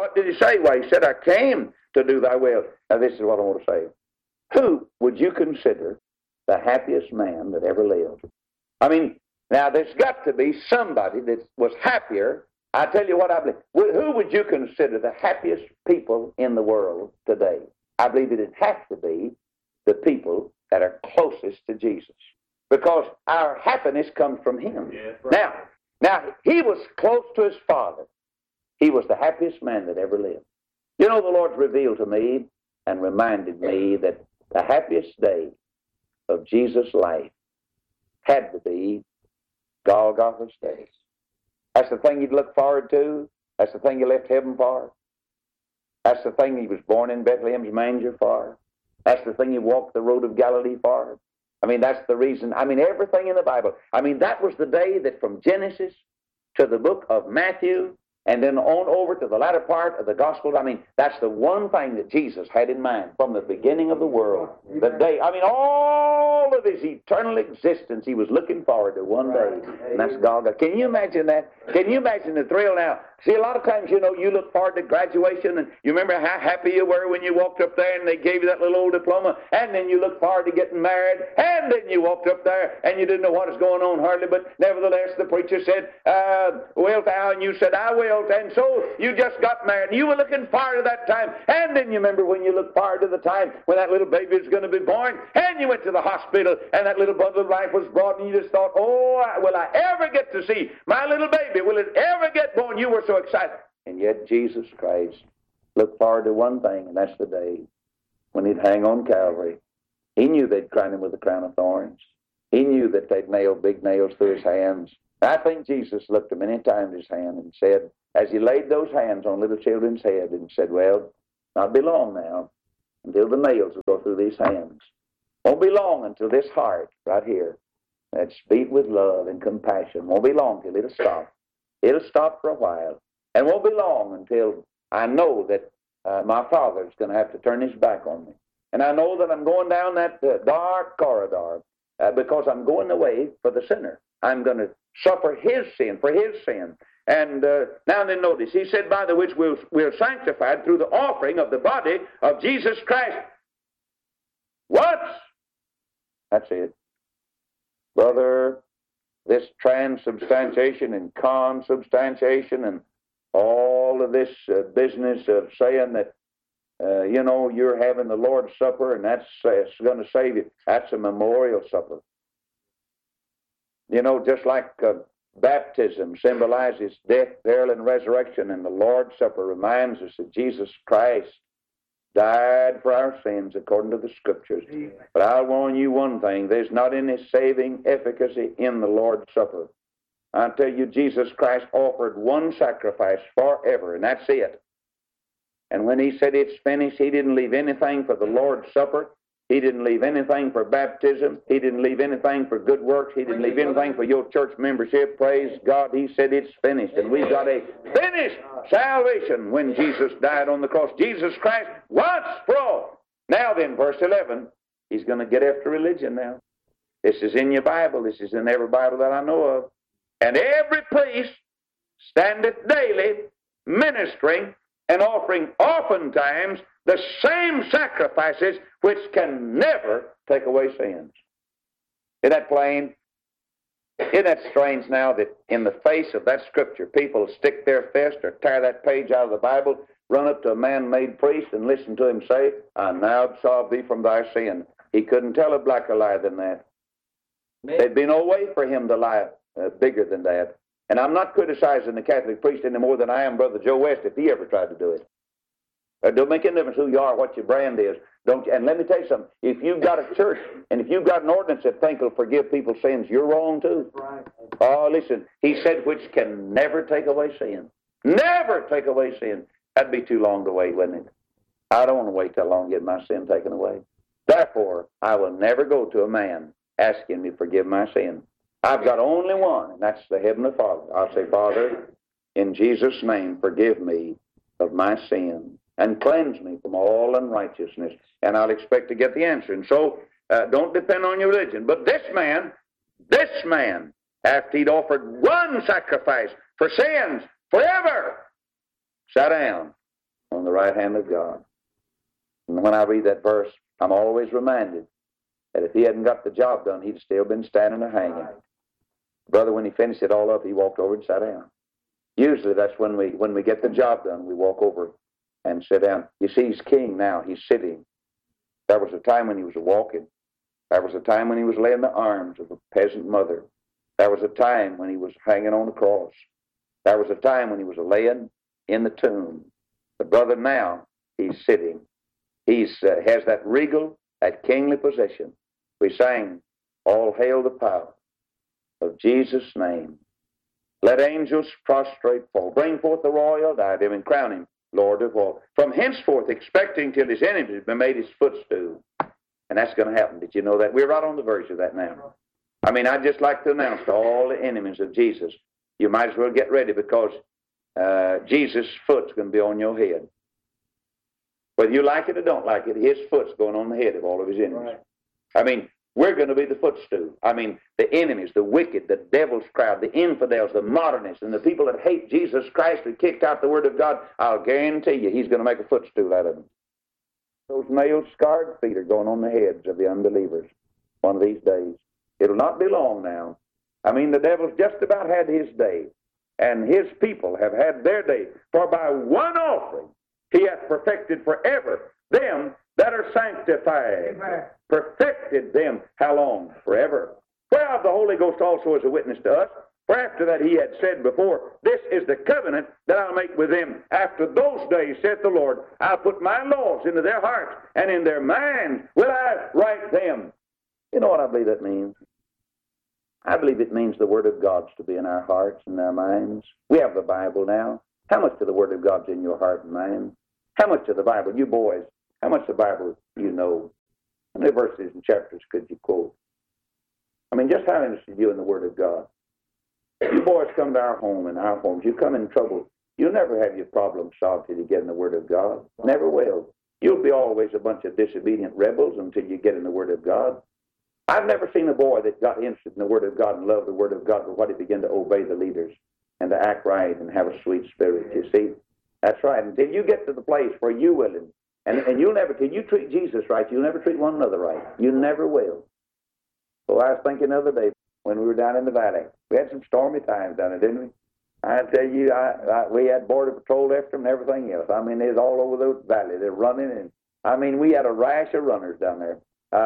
what did he say? Why, he said, I came to do thy will. Now, this is what I want to say. Who would you consider the happiest man that ever lived? I mean, now there's got to be somebody that was happier. I tell you what I believe. Who would you consider the happiest people in the world today? I believe it has to be the people that are closest to Jesus. Because our happiness comes from him. Yeah, right. Now, he was close to his Father. He was the happiest man that ever lived. You know, the Lord revealed to me and reminded me that the happiest day of Jesus' life had to be Golgotha's day. That's the thing he'd look forward to. That's the thing he left heaven for. That's the thing he was born in Bethlehem's manger for. That's the thing he walked the road of Galilee for. I mean, that's the reason. I mean, everything in the Bible. I mean, that was the day that from Genesis to the book of Matthew and then on over to the latter part of the Gospels, I mean, that's the one thing that Jesus had in mind from the beginning of the world. The day, I mean, all of his eternal existence, he was looking forward to one day, and that's Golgotha. Can you imagine that? Can you imagine the thrill now? See, a lot of times, you know, you look forward to graduation, and you remember how happy you were when you walked up there and they gave you that little old diploma, and then you look forward to getting married, and then you walked up there and you didn't know what was going on hardly, but nevertheless the preacher said, wilt thou? And you said, I will. And so you just got married. You were looking forward to that time. And then you remember when you looked forward to the time when that little baby was going to be born, and you went to the hospital and that little bundle of life was brought, and you just thought, oh, will I ever get to see my little baby? Will it ever get born? You were so excited. And yet Jesus Christ looked forward to one thing, and that's the day when he'd hang on Calvary. He knew they'd crown him with a crown of thorns. He knew that they'd nail big nails through his hands. I think Jesus looked him many times his hand and said, as he laid those hands on little children's head, and said, well, not be long now until the nails will go through these hands. Won't be long until this heart right here that's beat with love and compassion, won't be long till it'll stop. It'll stop for a while. And won't be long until I know that my Father's going to have to turn his back on me. And I know that I'm going down that dark corridor because I'm going away for the sinner. I'm going to suffer his sin, for his sin. And now then notice, he said, by the which we're sanctified through the offering of the body of Jesus Christ. What? That's it. Brother, this transubstantiation and consubstantiation and all of this business of saying that, you know, you're having the Lord's Supper and that's going to save you, that's a memorial supper. You know, just like baptism symbolizes death, burial, and resurrection, and the Lord's Supper reminds us that Jesus Christ died for our sins according to the Scriptures. But I'll warn you one thing, there's not any saving efficacy in the Lord's Supper. I tell you, Jesus Christ offered one sacrifice forever, and that's it. And when he said it's finished, he didn't leave anything for the Lord's Supper. He didn't leave anything for baptism. He didn't leave anything for good works. He didn't leave anything for your church membership. Praise God. He said it's finished. And we've got a finished salvation when Jesus died on the cross. Jesus Christ once for all. Now then, verse 11, he's going to get after religion now. This is in your Bible. This is in every Bible that I know of. And every priest standeth daily ministering and offering oftentimes the same sacrifices which can never take away sins. Isn't that plain? Isn't that strange now that in the face of that Scripture, people stick their fist or tear that page out of the Bible, run up to a man-made priest and listen to him say, I now absolve thee from thy sin. He couldn't tell a blacker lie than that. There'd be no way for him to lie bigger than that. And I'm not criticizing the Catholic priest any more than I am Brother Joe West if he ever tried to do it. It don't make any difference who you are, what your brand is. Don't you? And let me tell you something. If you've got a church and if you've got an ordinance that think will forgive people's sins, you're wrong too. Right. Oh, listen. He said, which can never take away sin. Never take away sin. That'd be too long to wait, wouldn't it? I don't want to wait that long to get my sin taken away. Therefore, I will never go to a man asking me to forgive my sin. I've got only one, and that's the Heavenly Father. I'll say, Father, in Jesus' name, forgive me of my sin and cleanse me from all unrighteousness. And I'll expect to get the answer. And so, don't depend on your religion. But this man, after he'd offered one sacrifice for sins forever, sat down on the right hand of God. And when I read that verse, I'm always reminded that if he hadn't got the job done, he'd still been standing or hanging. Brother, when he finished it all up, he walked over and sat down. Usually that's when we get the job done, we walk over and sit down. You see, he's king now. He's sitting. There was a time when he was walking. There was a time when he was laying in the arms of a peasant mother. There was a time when he was hanging on the cross. There was a time when he was laying in the tomb. But brother, now he's sitting. He has that regal, that kingly position. We sang, all hail the power of Jesus' name. Let angels prostrate fall. Bring forth the royal diadem and crown him Lord of all. From henceforth expecting till his enemies be made his footstool. And that's going to happen. Did you know that? We're right on the verge of that now. I mean, I'd just like to announce to all the enemies of Jesus, you might as well get ready because Jesus' foot's going to be on your head. Whether you like it or don't like it, his foot's going on the head of all of his enemies. Right. I mean, we're going to be the footstool. I mean, the enemies, the wicked, the devil's crowd, the infidels, the modernists, and the people that hate Jesus Christ and kicked out the Word of God, I'll guarantee you he's going to make a footstool out of them. Those nail-scarred feet are going on the heads of the unbelievers one of these days. It'll not be long now. I mean, the devil's just about had his day, and his people have had their day. For by one offering he hath perfected forever them that are sanctified. Amen. Perfected them how long? Forever. Whereof the Holy Ghost also is a witness to us. For after that he had said before, this is the covenant that I'll make with them. After those days, saith the Lord, I'll put my laws into their hearts, and in their minds will I write them. You know what I believe that means? I believe it means the Word of God's to be in our hearts and our minds. We have the Bible now. How much of the Word of God's in your heart and mind? How much of the Bible, you boys, how much of the Bible you know? How many verses and chapters could you quote? I mean, just how interested are you in the Word of God? You boys come to our home, in our homes, you come in trouble. You'll never have your problem solved till you get in the Word of God. Never will. You'll be always a bunch of disobedient rebels until you get in the Word of God. I've never seen a boy that got interested in the Word of God and loved the Word of God before he began to obey the leaders and to act right and have a sweet spirit, you see. That's right. Until you get to the place where you will, and you'll never, till you treat Jesus right, you'll never treat one another right. You never will. Well, I was thinking the other day when we were down in the valley. We had some stormy times down there, didn't we? I tell you, we had Border Patrol after them and everything else. I mean, it was all over the valley. They're running, and I mean, we had a rash of runners down there.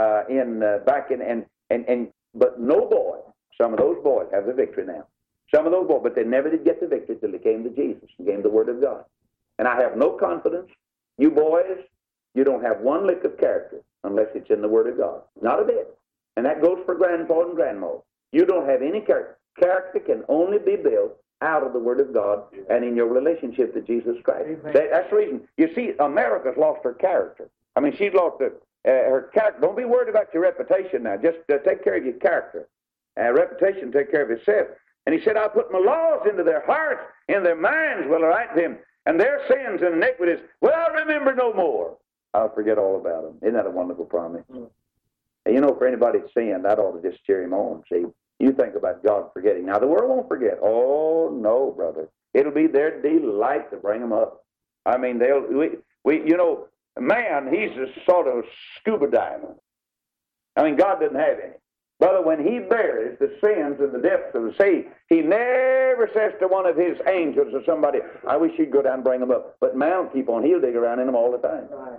But no boy, some of those boys have the victory now. Some of those boys, but they never did get the victory till they came to Jesus and came to the Word of God. And I have no confidence. You boys, you don't have one lick of character unless it's in the Word of God. Not a bit. And that goes for grandpa and grandma. You don't have any character. Character can only be built out of the Word of God and in your relationship to Jesus Christ. That's the reason. You see, America's lost her character. I mean, she's lost her character. Don't be worried about your reputation now. Just take care of your character. Reputation, take care of itself. And he said, I'll put my laws into their hearts, in their minds will I write them, and their sins and iniquities will I remember no more. I'll forget all about them. Isn't that a wonderful promise? Mm. And you know, for anybody that's sinned, that ought to just cheer him on. See, you think about God forgetting. Now, the world won't forget. Oh, no, brother. It'll be their delight to bring them up. I mean, you know, man, he's a sort of scuba diver. I mean, God doesn't have any. Brother, when he buries the sins in the depths of the sea, he never says to one of his angels or somebody, I wish you'd go down and bring them up. But man will keep on. He'll dig around in them all the time. Right.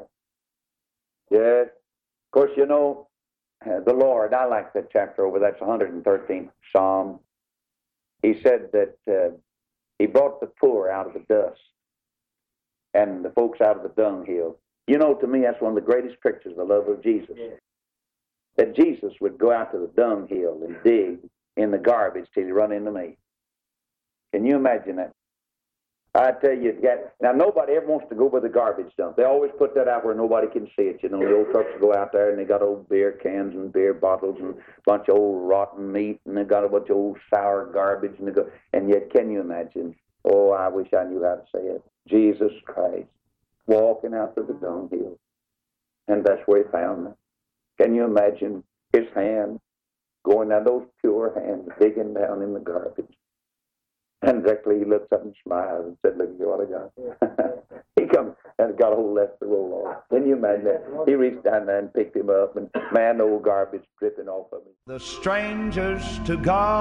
Yes. Of course, you know, the Lord, I like that chapter over, that's 113th Psalm. He said that he brought the poor out of the dust and the folks out of the dunghill. You know, to me, that's one of the greatest pictures of the love of Jesus. Yeah. That Jesus would go out to the dunghill and dig in the garbage till he run into me. Can you imagine that? I tell you, now nobody ever wants to go by the garbage dump. They always put that out where nobody can see it. You know, the old trucks go out there and they got old beer cans and beer bottles and a bunch of old rotten meat and they got a bunch of old sour garbage and yet, can you imagine? Oh, I wish I knew how to say it. Jesus Christ walking out to the dunghill, and that's where he found me. Can you imagine his hand going down, those pure hands, digging down in the garbage? And directly he looks up and smiles and said, look at what I got. He comes. and got a hold of Lester Roloff. Can you imagine that? He reached down there and picked him up, and man, the old garbage dripping off of him. The strangers to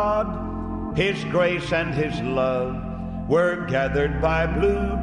God, His grace and His love, were gathered by blue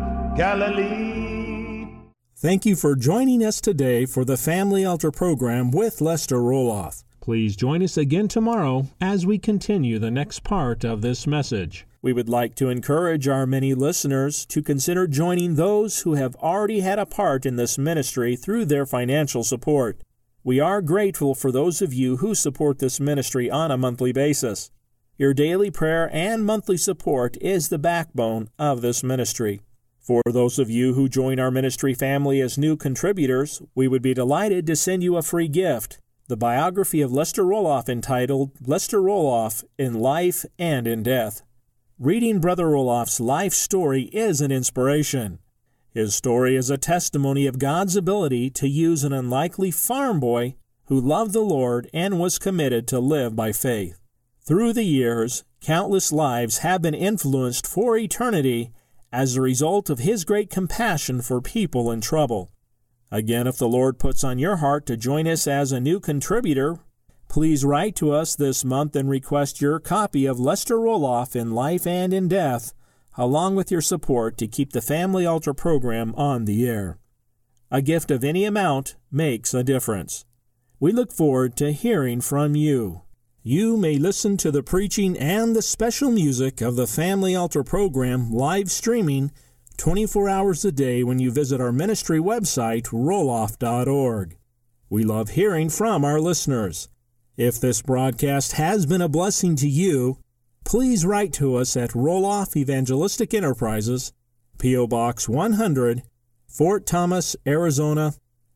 Galilee. Thank you for joining us today for the Family Altar program with Lester Roloff. Please join us again tomorrow as we continue the next part of this message. We would like to encourage our many listeners to consider joining those who have already had a part in this ministry through their financial support. We are grateful for those of you who support this ministry on a monthly basis. Your daily prayer and monthly support is the backbone of this ministry. For those of you who join our ministry family as new contributors, we would be delighted to send you a free gift, the biography of Lester Roloff entitled Lester Roloff in Life and in Death. Reading Brother Roloff's life story is an inspiration. His story is a testimony of God's ability to use an unlikely farm boy who loved the Lord and was committed to live by faith. Through the years, countless lives have been influenced for eternity as a result of his great compassion for people in trouble. Again, if the Lord puts on your heart to join us as a new contributor, please write to us this month and request your copy of Lester Roloff in Life and in Death, along with your support to keep the Family Altar program on the air. A gift of any amount makes a difference. We look forward to hearing from you. You may listen to the preaching and the special music of the Family Altar program live streaming 24 hours a day when you visit our ministry website, roloff.org. We love hearing from our listeners. If this broadcast has been a blessing to you, please write to us at Roloff Evangelistic Enterprises, P.O. Box 100, Fort Thomas, Arizona,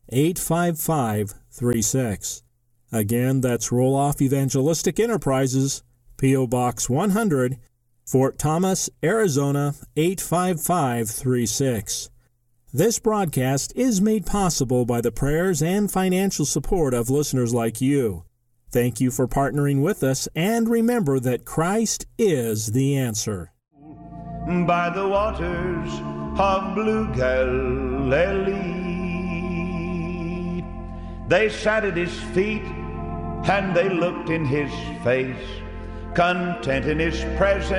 85536. Again, that's Roloff Evangelistic Enterprises, P.O. Box 100, Fort Thomas, Arizona, 85536. This broadcast is made possible by the prayers and financial support of listeners like you. Thank you for partnering with us, and remember that Christ is the answer. By the waters of blue Galilee, they sat at his feet and they looked in his face, content in his presence.